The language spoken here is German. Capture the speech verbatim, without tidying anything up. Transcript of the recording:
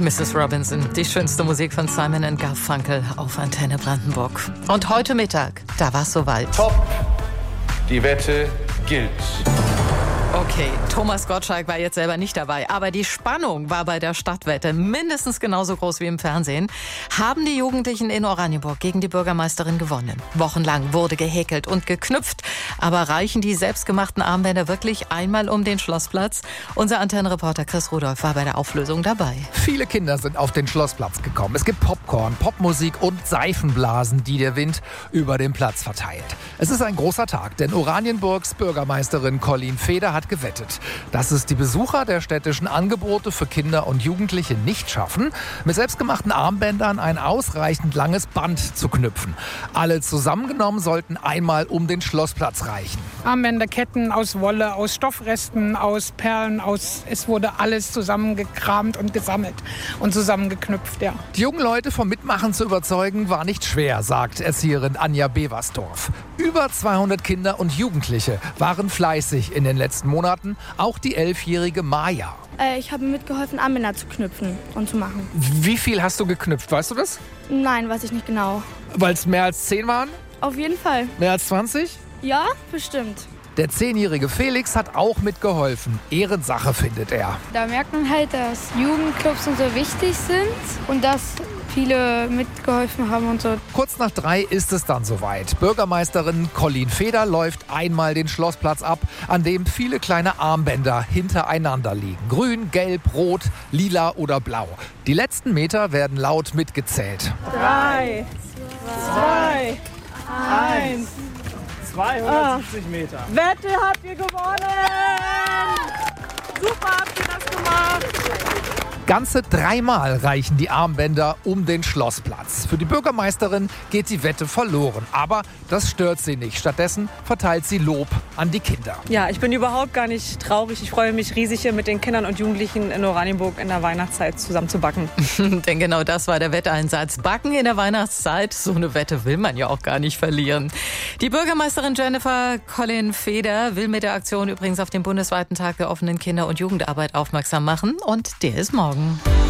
Missus Robinson, die schönste Musik von Simon and Garfunkel auf Antenne Brandenburg. Und heute Mittag, da war es soweit. Top, die Wette gilt. Okay, Thomas Gottschalk war jetzt selber nicht dabei, aber die Spannung war bei der Stadtwette mindestens genauso groß wie im Fernsehen. Haben die Jugendlichen in Oranienburg gegen die Bürgermeisterin gewonnen? Wochenlang wurde gehäkelt und geknüpft, aber reichen die selbstgemachten Armbänder wirklich einmal um den Schlossplatz? Unser Antennenreporter Chris Rudolph war bei der Auflösung dabei. Viele Kinder sind auf den Schlossplatz gekommen. Es gibt Popcorn, Popmusik und Seifenblasen, die der Wind über den Platz verteilt. Es ist ein großer Tag, denn Oranienburgs Bürgermeisterin Colleen Feder hat gewettet, dass es die Besucher der städtischen Angebote für Kinder und Jugendliche nicht schaffen, mit selbstgemachten Armbändern ein ausreichend langes Band zu knüpfen. Alle zusammengenommen sollten einmal um den Schlossplatz reichen. Armbänder, Ketten aus Wolle, aus Stoffresten, aus Perlen, aus es wurde alles zusammengekramt und gesammelt und zusammengeknüpft, ja. Die jungen Leute vom Mitmachen zu überzeugen, war nicht schwer, sagt Erzieherin Anja Beversdorf. Über zweihundert Kinder und Jugendliche waren fleißig in den letzten Monaten, auch die elfjährige Maja. Äh, ich habe mitgeholfen, Armbänder zu knüpfen und zu machen. Wie viel hast du geknüpft, weißt du das? Nein, weiß ich nicht genau. Weil es mehr als zehn waren? Auf jeden Fall. Mehr als zwanzig? Ja, bestimmt. Der zehnjährige Felix hat auch mitgeholfen. Ehrensache, findet er. Da merkt man halt, dass Jugendclubs und so wichtig sind und dass viele mitgeholfen haben und so. Kurz nach drei ist es dann soweit. Bürgermeisterin Colleen Feder läuft einmal den Schlossplatz ab, an dem viele kleine Armbänder hintereinander liegen. Grün, gelb, rot, lila oder blau. Die letzten Meter werden laut mitgezählt. Drei, zwei, eins. zweihundertsiebzig Meter. Wette habt ihr gewonnen! Super habt ihr das gemacht! Ganze dreimal reichen die Armbänder um den Schlossplatz. Für die Bürgermeisterin geht die Wette verloren. Aber das stört sie nicht. Stattdessen verteilt sie Lob an die Kinder. Ja, ich bin überhaupt gar nicht traurig. Ich freue mich riesig, hier mit den Kindern und Jugendlichen in Oranienburg in der Weihnachtszeit zusammen zu backen. Denn genau das war der Wetteinsatz. Backen in der Weihnachtszeit, so eine Wette will man ja auch gar nicht verlieren. Die Bürgermeisterin Jennifer Colleen Feder will mit der Aktion übrigens auf den bundesweiten Tag der offenen Kinder- und Jugendarbeit aufmerksam machen. Und der ist morgen.